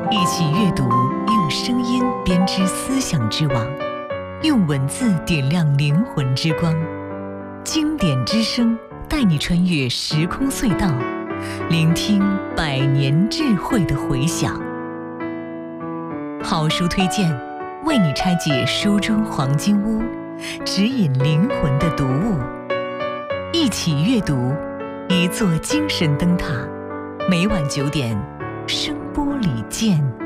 一起阅读，用声音编织思想之网，用文字点亮灵魂之光。经典之声带你穿越时空隧道，聆听百年智慧的回响。好书推荐，为你拆解书中黄金屋，指引灵魂的读物。一起阅读，一座精神灯塔。每晚9点，声波里见。